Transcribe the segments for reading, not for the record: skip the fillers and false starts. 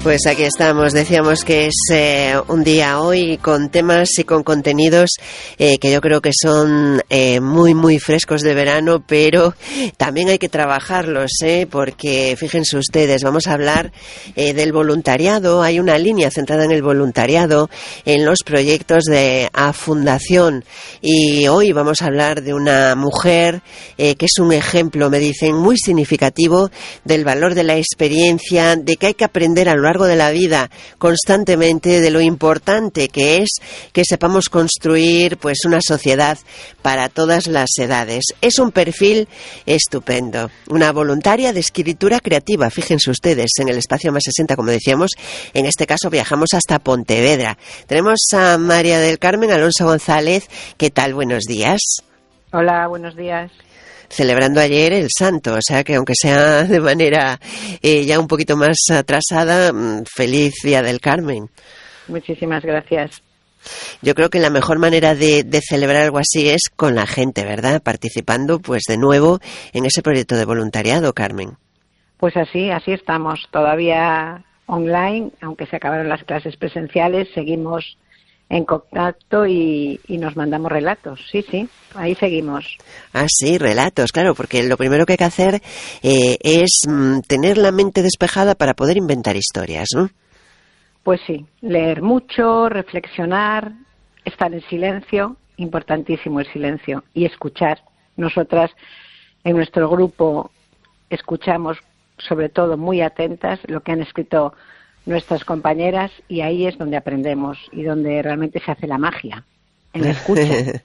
Pues aquí estamos, decíamos que es un día hoy con temas y con contenidos que yo creo que son muy frescos de verano, pero también hay que trabajarlos, porque fíjense ustedes, vamos a hablar del voluntariado. Hay una línea centrada en el voluntariado, en los proyectos de A Fundación, y hoy vamos a hablar de una mujer que es un ejemplo, me dicen, muy significativo del valor de la experiencia, de que hay que aprender a lo largo de la vida constantemente, de lo importante que es que sepamos construir pues una sociedad para todas las edades. Es un perfil estupendo, una voluntaria de escritura creativa, fíjense ustedes, en el espacio Más 60, como decíamos. En este caso viajamos hasta Pontevedra. Tenemos a María del Carmen Alonso González. ¿Qué tal? Buenos días. Hola, buenos días. Celebrando ayer el santo, o sea que aunque sea de manera ya un poquito más atrasada, feliz Día del Carmen. Muchísimas gracias. Yo creo que la mejor manera de celebrar algo así es con la gente, ¿verdad? Participando pues de nuevo en ese proyecto de voluntariado, Carmen. Pues así estamos, todavía online, aunque se acabaron las clases presenciales, seguimos en contacto y nos mandamos relatos, sí, ahí seguimos. Ah, sí, relatos, claro, porque lo primero que hay que hacer es tener la mente despejada para poder inventar historias, ¿no? Pues sí, leer mucho, reflexionar, estar en silencio, importantísimo el silencio, y escuchar. Nosotras en nuestro grupo escuchamos sobre todo muy atentas lo que han escrito nuestras compañeras, y ahí es donde aprendemos y donde realmente se hace la magia, en la escucha.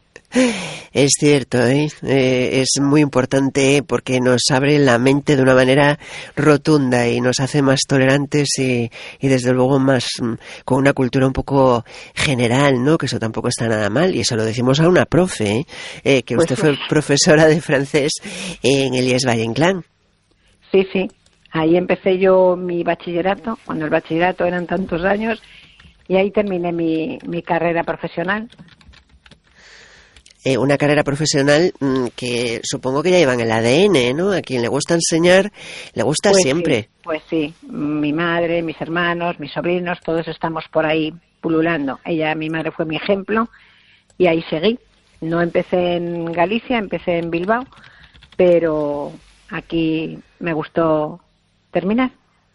Es cierto, es muy importante porque nos abre la mente de una manera rotunda y nos hace más tolerantes y desde luego más con una cultura un poco general, ¿no? Que eso tampoco está nada mal, y eso lo decimos a una profe, que usted fue profesora de francés en el IES Valle Inclán. Sí. Ahí empecé yo mi bachillerato, cuando el bachillerato eran tantos años, y ahí terminé mi carrera profesional. Una carrera profesional que supongo que ya llevan el ADN, ¿no? A quien le gusta enseñar, le gusta pues siempre. Pues sí, mi madre, mis hermanos, mis sobrinos, todos estamos por ahí pululando. Mi madre fue mi ejemplo, y ahí seguí. No empecé en Galicia, empecé en Bilbao, pero aquí me gustó terminar.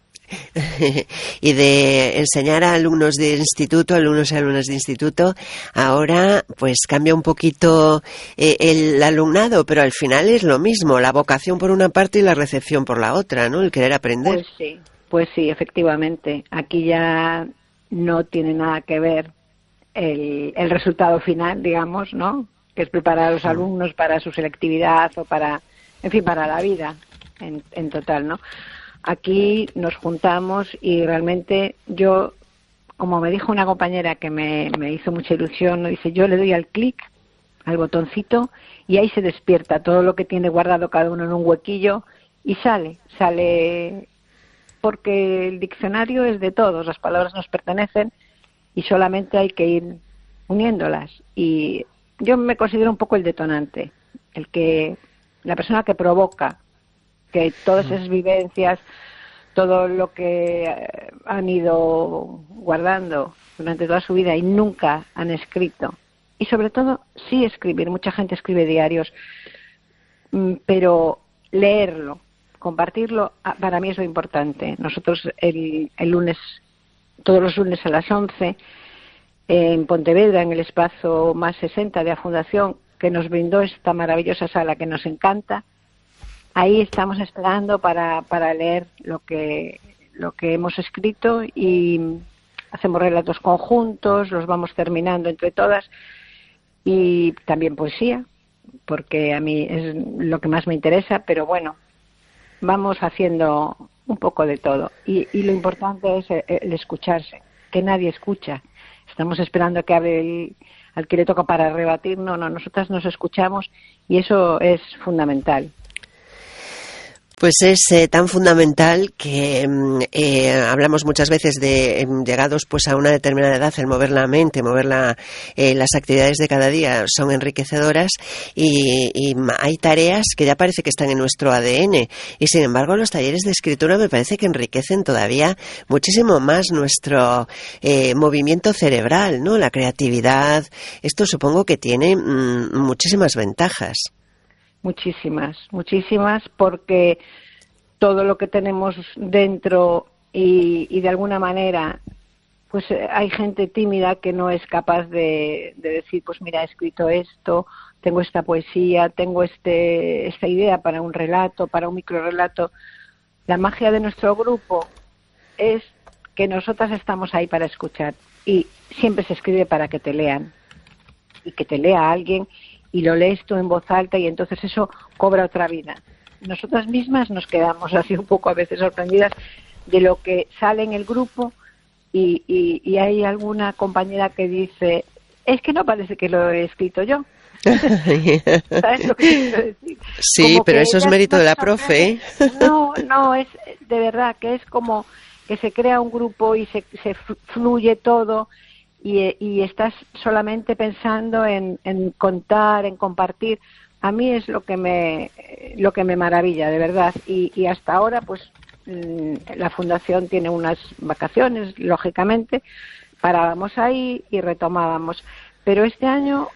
Y de enseñar a alumnos de instituto, alumnos y alumnas de instituto, ahora pues cambia un poquito el alumnado, pero al final es lo mismo, la vocación por una parte y la recepción por la otra, ¿no? El querer aprender. Pues sí, efectivamente. Aquí ya no tiene nada que ver el resultado final, digamos, ¿no? Que es preparar a los alumnos para su selectividad o para la vida en total, ¿no? Aquí nos juntamos y realmente yo, como me dijo una compañera que me hizo mucha ilusión, dice, yo le doy al clic, al botoncito, y ahí se despierta todo lo que tiene guardado cada uno en un huequillo y sale porque el diccionario es de todos, las palabras nos pertenecen y solamente hay que ir uniéndolas. Y yo me considero un poco el detonante, la persona que provoca que todas esas vivencias, todo lo que han ido guardando durante toda su vida y nunca han escrito. Y sobre todo, sí escribir. Mucha gente escribe diarios, pero leerlo, compartirlo, para mí es lo importante. Nosotros el lunes, todos los lunes a las 11, en Pontevedra, en el espacio Más 60 de la Fundación, que nos brindó esta maravillosa sala que nos encanta, ahí estamos esperando para leer lo que hemos escrito, y hacemos relatos conjuntos, los vamos terminando entre todas, y también poesía, porque a mí es lo que más me interesa, pero bueno, vamos haciendo un poco de todo. Y lo importante es el escucharse, que nadie escucha. Estamos esperando que hable al que le toca para rebatir. No, nosotras nos escuchamos y eso es fundamental. Pues es tan fundamental que hablamos muchas veces de llegados pues a una determinada edad, el mover la mente, las actividades de cada día son enriquecedoras y hay tareas que ya parece que están en nuestro ADN y sin embargo los talleres de escritura me parece que enriquecen todavía muchísimo más nuestro movimiento cerebral, ¿no? La creatividad, esto supongo que tiene muchísimas ventajas. Muchísimas, porque todo lo que tenemos dentro y de alguna manera, pues hay gente tímida que no es capaz de decir, pues mira, he escrito esto, tengo esta poesía, tengo esta idea para un relato, para un microrrelato. La magia de nuestro grupo es que nosotras estamos ahí para escuchar y siempre se escribe para que te lean y que te lea alguien y lo lees tú en voz alta y entonces eso cobra otra vida. Nosotras mismas nos quedamos así un poco a veces sorprendidas de lo que sale en el grupo y hay alguna compañera que dice, es que no parece que lo he escrito yo. ¿Sabes lo que quiero decir? Sí, como pero eso es mérito de la profe, ¿eh? No, es de verdad que es como que se crea un grupo y se fluye todo. Y estás solamente pensando en contar, en compartir. A mí es lo que me maravilla, de verdad. Y hasta ahora, pues, la Fundación tiene unas vacaciones, lógicamente, parábamos ahí y retomábamos. Pero este año,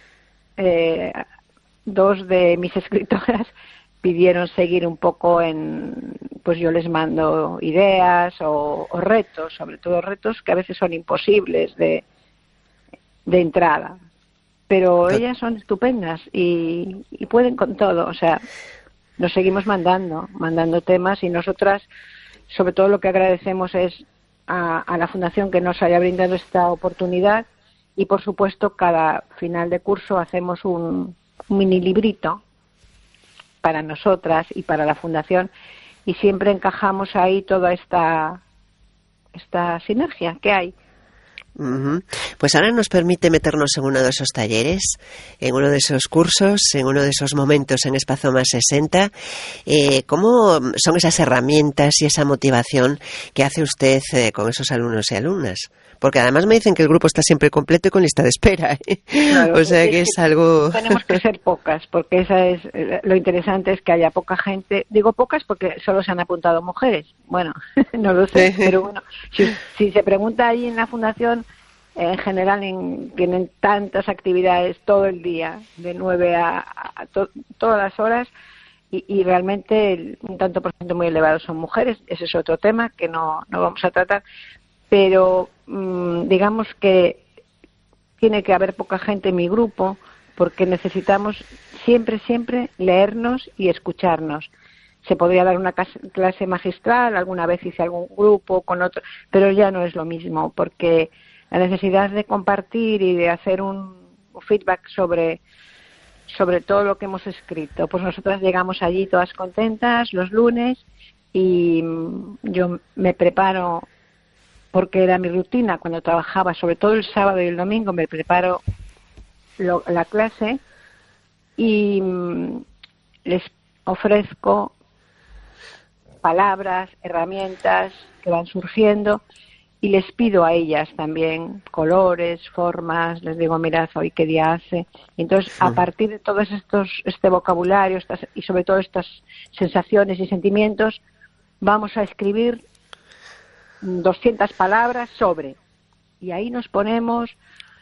dos de mis escritoras pidieron seguir un poco pues yo les mando ideas o retos, sobre todo retos que a veces son imposibles de entrada, pero ellas son estupendas y pueden con todo, o sea, nos seguimos mandando temas y nosotras, sobre todo lo que agradecemos es a la Fundación que nos haya brindado esta oportunidad y por supuesto cada final de curso hacemos un mini librito para nosotras y para la Fundación y siempre encajamos ahí toda esta sinergia que hay. Pues ahora nos permite meternos en uno de esos talleres, en uno de esos cursos, en uno de esos momentos en Espacio Más 60. ¿Cómo son esas herramientas y esa motivación que hace usted con esos alumnos y alumnas? Porque además me dicen que el grupo está siempre completo y con lista de espera, ¿eh? Claro, o sea que es algo... Tenemos que ser pocas, porque esa es lo interesante, es que haya poca gente. Digo pocas porque solo se han apuntado mujeres. Bueno, no lo sé, pero bueno, si se pregunta ahí en la Fundación, en general tienen tantas actividades todo el día, de 9 a todas las horas, y realmente un tanto por ciento muy elevado son mujeres. Ese es otro tema que no vamos a tratar. Pero digamos que tiene que haber poca gente en mi grupo porque necesitamos siempre leernos y escucharnos. Se podría dar una clase magistral, alguna vez hice algún grupo con otro, pero ya no es lo mismo porque la necesidad de compartir y de hacer un feedback sobre todo lo que hemos escrito. Pues nosotras llegamos allí todas contentas los lunes y yo me preparo porque era mi rutina cuando trabajaba, sobre todo el sábado y el domingo, me preparo la clase y les ofrezco palabras, herramientas que van surgiendo y les pido a ellas también colores, formas, les digo, mirad hoy qué día hace. Y entonces, a partir de todos este vocabulario y sobre todo estas sensaciones y sentimientos, vamos a escribir 200 palabras sobre, y ahí nos ponemos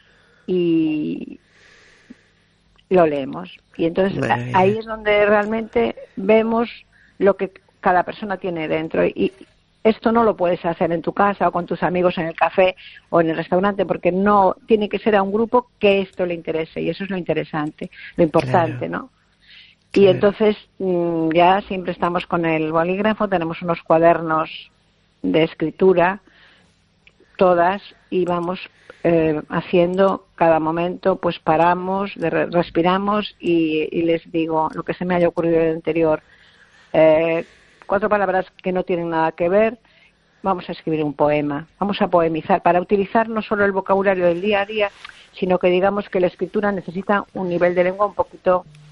y lo leemos y entonces ahí es donde realmente vemos lo que cada persona tiene dentro y esto no lo puedes hacer en tu casa o con tus amigos en el café o en el restaurante porque no tiene que ser a un grupo que esto le interese y eso es lo interesante, lo importante, ¿no? Y entonces ya siempre estamos con el bolígrafo, tenemos unos cuadernos de escritura, todas, y vamos haciendo cada momento, pues paramos, respiramos y les digo lo que se me haya ocurrido en el interior. 4 palabras que no tienen nada que ver, vamos a escribir un poema, vamos a poemizar, para utilizar no solo el vocabulario del día a día, sino que digamos que la escritura necesita un nivel de lengua un poquito, ¿no?,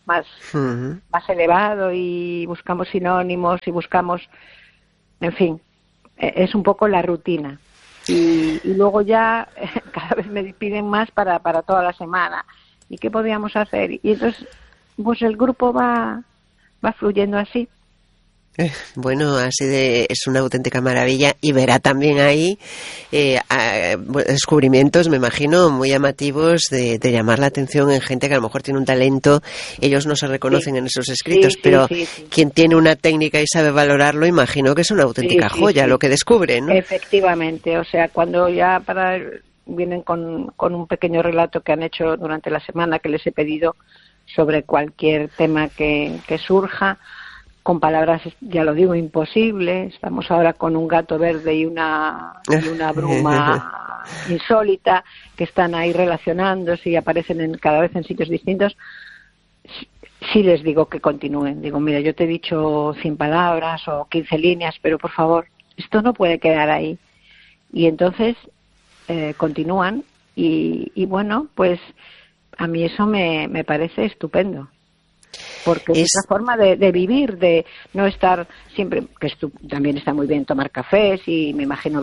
más elevado, y buscamos sinónimos y buscamos, en fin, es un poco la rutina. Y luego ya cada vez me piden más para toda la semana. ¿Y qué podríamos hacer? Y entonces, pues el grupo va fluyendo así. Bueno, es una auténtica maravilla, y verá también ahí descubrimientos, me imagino, muy llamativos de llamar la atención en gente que a lo mejor tiene un talento. Ellos no se reconocen en esos escritos, pero quien tiene una técnica y sabe valorarlo, imagino que es una auténtica joya lo que descubren, ¿no? Efectivamente, o sea, cuando ya vienen con un pequeño relato que han hecho durante la semana, que les he pedido sobre cualquier tema que surja, con palabras, ya lo digo, imposibles. Estamos ahora con un gato verde y una bruma insólita, que están ahí relacionándose y aparecen cada vez en sitios distintos. Sí les digo que continúen. Digo, mira, yo te he dicho 100 palabras o 15 líneas, pero por favor, esto no puede quedar ahí. Y entonces continúan y bueno, pues a mí eso me parece estupendo. Porque es una forma de vivir, de no estar siempre, que también está muy bien tomar cafés, y me imagino